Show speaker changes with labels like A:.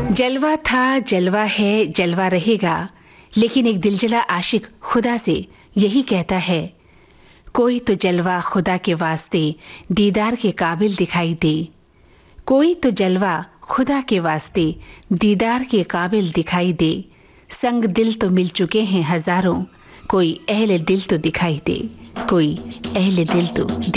A: जलवा था, जलवा है, जलवा रहेगा, लेकिन एक दिलजला आशिक खुदा से यही कहता है, कोई तो जलवा खुदा के वास्ते दीदार के काबिल दिखाई दे। कोई तो जलवा खुदा के वास्ते दीदार के काबिल दिखाई दे। संग दिल तो मिल चुके हैं हजारों, कोई अहले दिल तो दिखाई दे। कोई अहले दिल तो